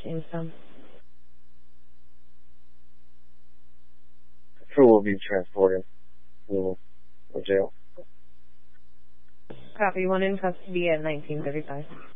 in some. Who will be transported to jail? Copy, one in custody at 1935.